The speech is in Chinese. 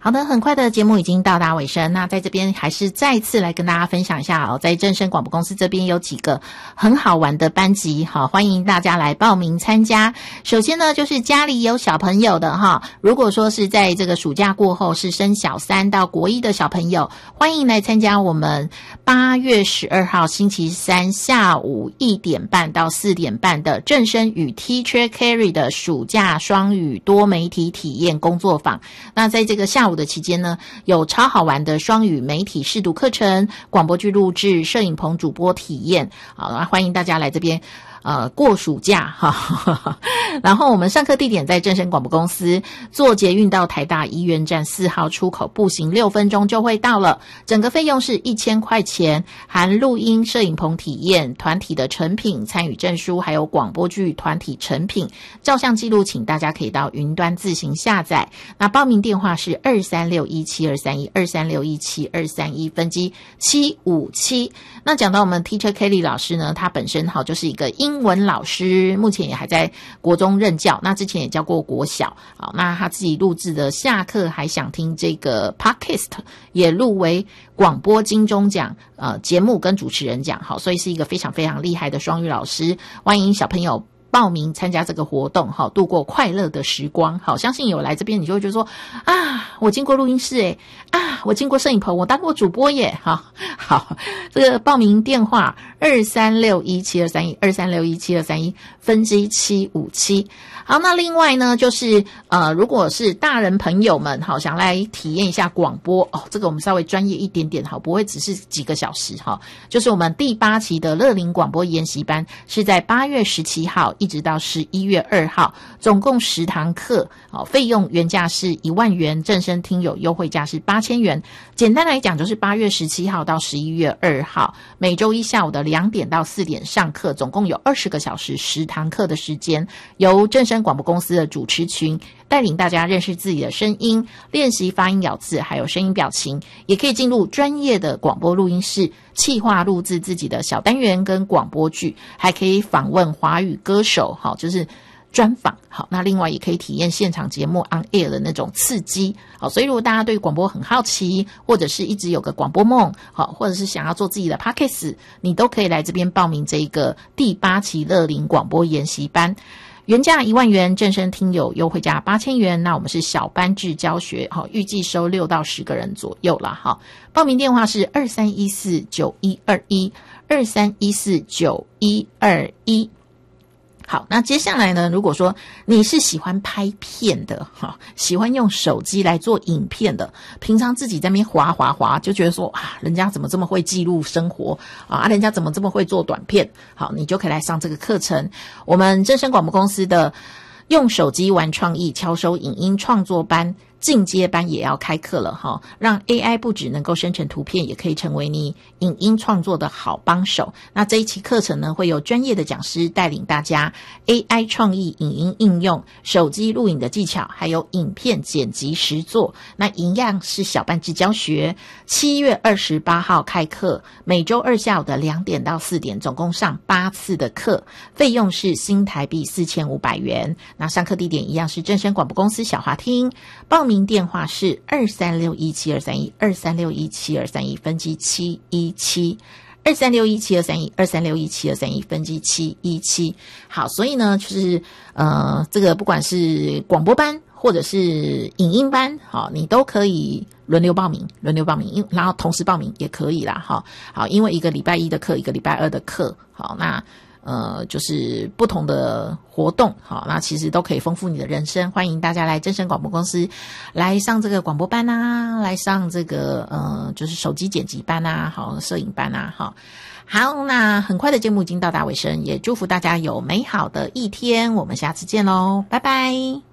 好的，很快的节目已经到达尾声，那在这边还是再次来跟大家分享一下在正声广播公司这边有几个很好玩的班级，欢迎大家来报名参加。首先呢，就是家里有小朋友的如果说是在这个暑假过后是升小3到国1的小朋友，欢迎来参加我们8月12号星期三下午1点半到4点半的正声与 Teacher Carry 的暑假双语多媒体体验工作坊。那在这个下午的期间呢，有超好玩的双语媒体试读课程、广播剧录制、摄影棚主播体验。好，欢迎大家来这边过暑假然后我们上课地点在正声广播公司，坐捷运到台大医院站4号出口，步行6分钟就会到了。整个费用是1000块钱，含录音、摄影棚体验、团体的成品、参与证书，还有广播剧团体成品照相记录，请大家可以到云端自行下载。那报名电话是23617231 23617231分机757。那讲到我们 Teacher Kelly 老师呢，他本身就是一个英文老师，目前也还在国中任教，那之前也教过国小。好，那他自己录制的下课还想听这个 Podcast 也入围广播金钟奖节目跟主持人奖。好，所以是一个非常非常厉害的双语老师，欢迎小朋友报名参加这个活动，度过快乐的时光。好，相信有来这边你就会觉得说我经过录音室我经过摄影棚，我当过主播耶。好，这个报名电话23617231 23617231分机757。好，那另外呢，就是如果是大人朋友们想来体验一下广播这个我们稍微专业一点点，不会只是几个小时就是我们第8期的乐龄广播研习班是在8月17号一直到11月2号，总共10堂课，费用原价是1万元，正声听友优惠价是8000元。简单来讲就是8月17号到11月2号，每周一下午的2点到4点上课，总共有20个小时10堂课的时间，由正声广播公司的主持群带领大家认识自己的声音，练习发音咬字还有声音表情，也可以进入专业的广播录音室企划录制自己的小单元跟广播剧，还可以访问华语歌手，就是专访。好，那另外也可以体验现场节目 on air 的那种刺激。好，所以如果大家对广播很好奇，或者是一直有个广播梦，或者是想要做自己的 podcast， 你都可以来这边报名这个第8期乐龄广播研习班。原价1万元，正声听友优惠价8000元。那我们是小班制教学，预计收6到10个人左右啦。报名电话是23149121 23149121。好，那接下来呢，如果说你是喜欢拍片的喜欢用手机来做影片的，平常自己在那边滑就觉得说人家怎么这么会记录生活人家怎么这么会做短片，好，你就可以来上这个课程。我们正声广播公司的用手机玩创意敲收影音创作班进阶班也要开课了让 AI 不只能够生成图片，也可以成为你影音创作的好帮手。那这一期课程呢，会有专业的讲师带领大家 AI 创意影音应用、手机录影的技巧，还有影片剪辑实作。那一样是小班制教学，7月28号开课，每周2下午的2点到4点，总共上8次的课，费用是新台币4500元。那上课地点一样是正声广播公司小华厅，报名电话是23617231 23617231分机717 23617231 23617231分机717。好，所以呢，就是这个不管是广播班或者是影音班，你都可以轮流报名，然后同时报名也可以啦。好，因为一个礼拜1的课，一个礼拜2的课，好，那就是不同的活动，好，那其实都可以丰富你的人生。欢迎大家来正声广播公司来上这个广播班来上这个就是手机剪辑班好，摄影班好。好，那很快的节目已经到达尾声，也祝福大家有美好的一天，我们下次见咯，拜拜。